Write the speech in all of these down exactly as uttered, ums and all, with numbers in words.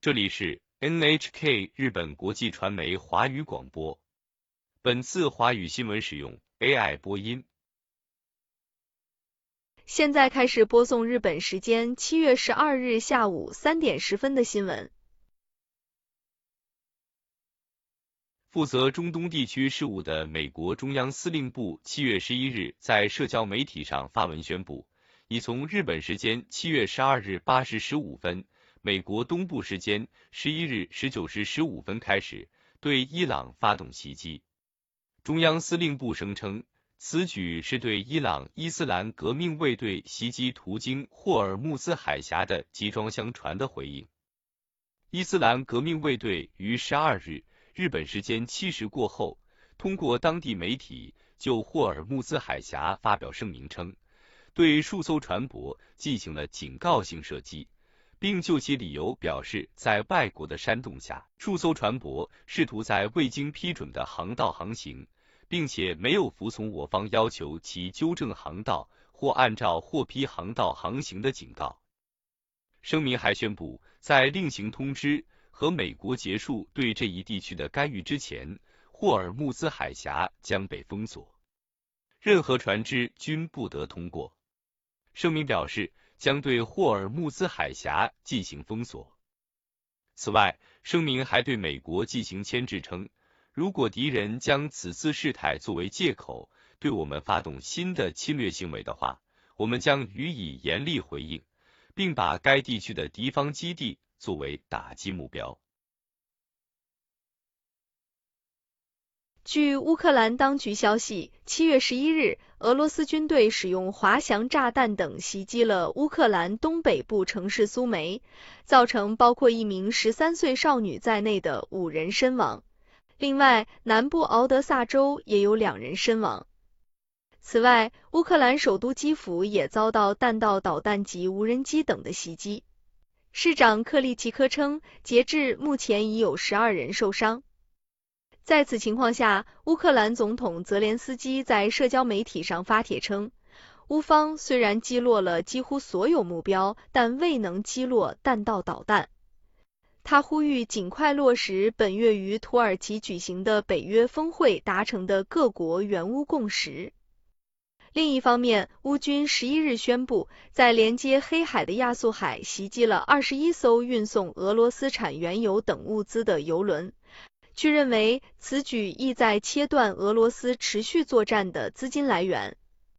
这里是 N H K 日本国际传媒华语广播。本次华语新闻使用 A I 播音。 现在开始播送日本时间七月十二日下午三点十分的新闻。 负责中东地区事务的美国中央司令部七月十一日在社交媒体上发文宣布，已从日本时间七月十二日八时十五分，美国东部时间十一日十九时十五分开始对伊朗发动袭击。中央司令部声称，此举是对伊朗伊斯兰革命卫队袭击途经霍尔木兹海峡的集装箱船的回应。伊斯兰革命卫队于十二日日本时间七时过后，通过当地媒体就霍尔木兹海峡发表声明称，对数艘船舶进行了警告性射击，并就其理由表示，在外国的煽动下，数艘船舶试图在未经批准的航道航行，并且没有服从我方要求其纠正航道或按照获批航道航行的警告。声明还宣布，在另行通知和美国结束对这一地区的干预之前，霍尔木兹海峡将被封锁，任何船只均不得通过。声明表示，将对霍尔木兹海峡进行封锁。此外，声明还对美国进行牵制称，如果敌人将此次事态作为借口，对我们发动新的侵略行为的话，我们将予以严厉回应，并把该地区的敌方基地作为打击目标。 据乌克兰当局消息，七月十一日，俄罗斯军队使用滑翔炸弹等袭击了乌克兰东北部城市苏梅，造成包括一名十三岁少女在内的五人身亡。另外，南部敖德萨州也有两人身亡。此外，乌克兰首都基辅也遭到弹道导弹及无人机等的袭击。市长克利奇科称，截至目前已有十二人受伤。在此情况下，乌克兰总统泽连斯基在社交媒体上发帖称，乌方虽然击落了几乎所有目标，但未能击落弹道导弹。他呼吁尽快落实本月于土耳其举行的北约峰会达成的各国援乌共识。另一方面，乌军十一日宣布，在连接黑海的亚速海袭击了二十一艘运送俄罗斯产原油等物资的油轮。据认为，此举意在切断俄罗斯持续作战的资金来源。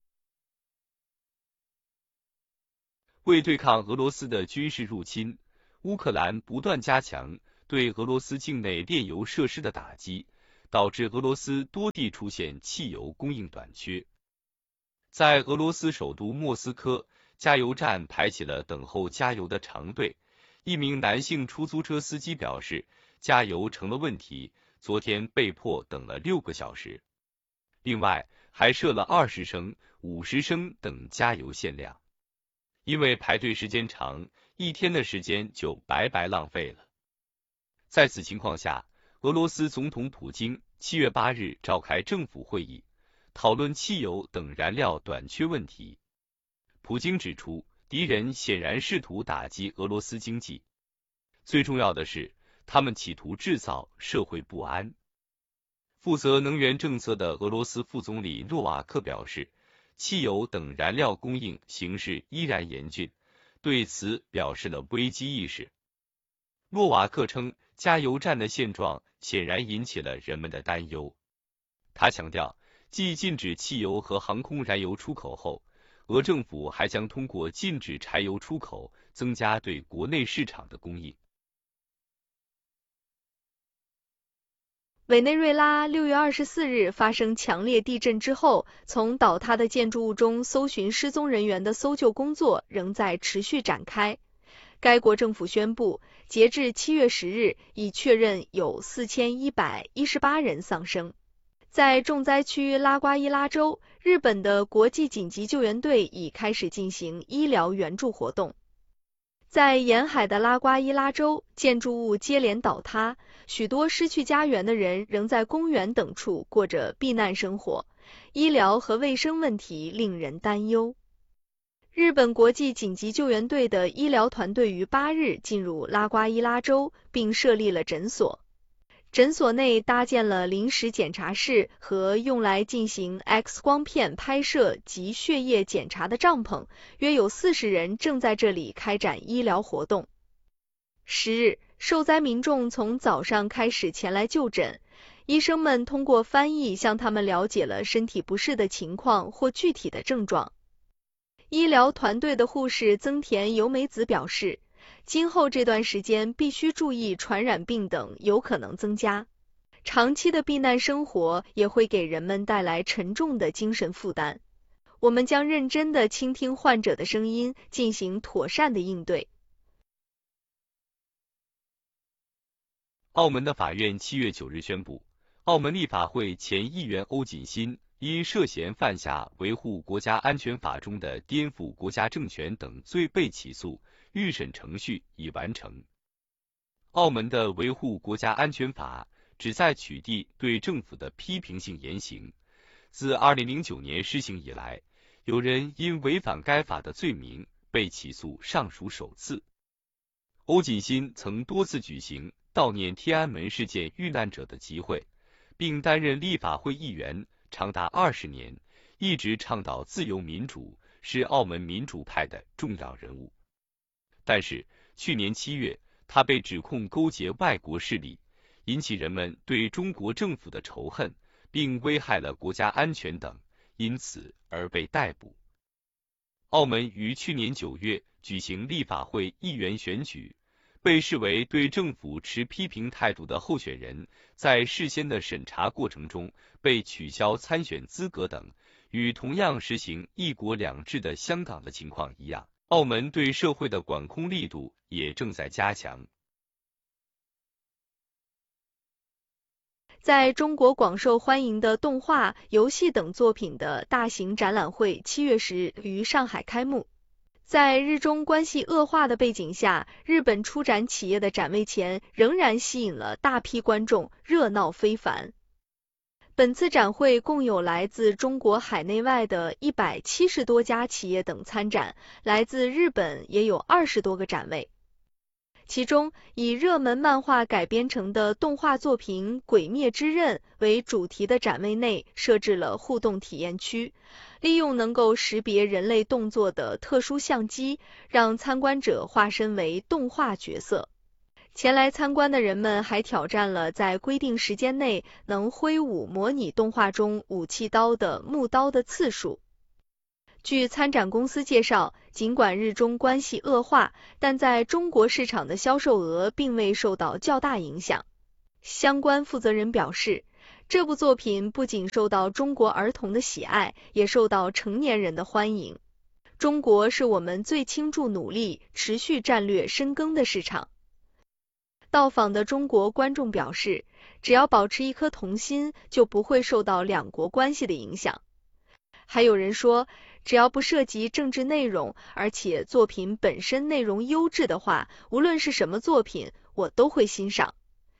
为对抗俄罗斯的军事入侵，乌克兰不断加强对俄罗斯境内炼油设施的打击，导致俄罗斯多地出现汽油供应短缺。在俄罗斯首都莫斯科，加油站排起了等候加油的长队。一名男性出租车司机表示，加油成了问题，昨天被迫等了六个小时。另外，还设了二十升、五十升等加油限量。因为排队时间长，一天的时间就白白浪费了。在此情况下，俄罗斯总统普京七月八日召开政府会议，讨论汽油等燃料短缺问题。普京指出，敌人显然试图打击俄罗斯经济，最重要的是，他们企图制造社会不安。负责能源政策的俄罗斯副总理诺瓦克表示，汽油等燃料供应形势依然严峻，对此表示了危机意识。诺瓦克称，加油站的现状显然引起了人们的担忧。他强调，继禁止汽油和航空燃油出口后，俄政府还将通过禁止柴油出口，增加对国内市场的供应。 委内瑞拉六月二十四日发生强烈地震之后，从倒塌的建筑物中搜寻失踪人员的搜救工作仍在持续展开。该国政府宣布，截至七月十日，已确认有四千一百一十八人丧生。在重灾区拉瓜伊拉州，日本的国际紧急救援队已开始进行医疗援助活动。在沿海的拉瓜伊拉州，建筑物接连倒塌，许多失去家园的人仍在公园等处过着避难生活，医疗和卫生问题令人担忧。 日本国际紧急救援队的医疗团队于八日进入拉瓜伊拉州，并设立了诊所。诊所内搭建了临时检查室和用来进行 X 光片拍摄及血液检查的帐篷，约有四十人正在这里开展医疗活动。十日，受灾民众从早上开始前来就诊，医生们通过翻译向他们了解了身体不适的情况或具体的症状。医疗团队的护士增田由美子表示，今后这段时间必须注意传染病等有可能增加，长期的避难生活也会给人们带来沉重的精神负担。我们将认真地倾听患者的声音，进行妥善的应对。 澳门的法院七月九日宣布，澳门立法会前议员欧锦新因涉嫌犯下维护国家安全法中的颠覆国家政权等罪被起诉，预审程序已完成。澳门的维护国家安全法旨在取缔对政府的批评性言行。自二零零九年施行以来，有人因违反该法的罪名被起诉尚属首次。欧锦新曾多次举行悼念天安门事件遇难者的集会，并担任立法会议员长达二十年，一直倡导自由民主，是澳门民主派的重要人物。但是去年七月，他被指控勾结外国势力，引起人们对中国政府的仇恨，并危害了国家安全等，因此而被逮捕。澳门于去年九月举行立法会议员选举，被视为对政府持批评态度的候选人在事先的审查过程中被取消参选资格等，与同样实行一国两制的香港的情况一样，澳门对社会的管控力度也正在加强。 在中国广受欢迎的动画、游戏等作品的大型展览会七月十日于上海开幕。在日中关系恶化的背景下，日本出展企业的展位前仍然吸引了大批观众，热闹非凡。本次展会共有来自中国海内外的一百七十多家企业等参展，来自日本也有二十多个展位。其中，以热门漫画改编成的动画作品《鬼灭之刃》为主题的展位内设置了互动体验区，利用能够识别人类动作的特殊相机，让参观者化身为动画角色。前来参观的人们还挑战了在规定时间内能挥舞模拟动画中武器刀的木刀的次数。据参展公司介绍，尽管日中关系恶化，但在中国市场的销售额并未受到较大影响。相关负责人表示，这部作品不仅受到中国儿童的喜爱，也受到成年人的欢迎。中国是我们最倾注努力、持续战略深耕的市场。到访的中国观众表示，只要保持一颗童心，就不会受到两国关系的影响。还有人说，只要不涉及政治内容，而且作品本身内容优质的话，无论是什么作品，我都会欣赏。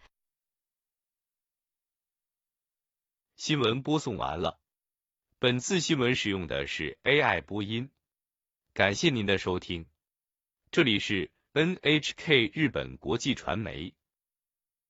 新闻播送完了，本次新闻使用的是 A I 播音，感谢您的收听，这里是 N H K 日本国际传媒。